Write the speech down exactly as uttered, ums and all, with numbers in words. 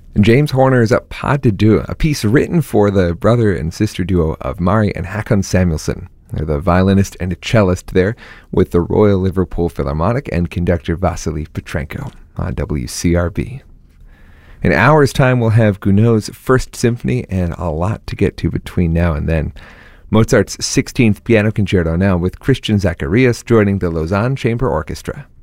And James Horner is at Pas de Deux, a piece written for the brother and sister duo of Mari and Håkon Samuelsson. They're the violinist and cellist there with the Royal Liverpool Philharmonic and conductor Vasily Petrenko on W C R B. In an hour's time, we'll have Gounod's First Symphony and a lot to get to between now and then. Mozart's sixteenth Piano Concerto now with Christian Zacharias joining the Lausanne Chamber Orchestra.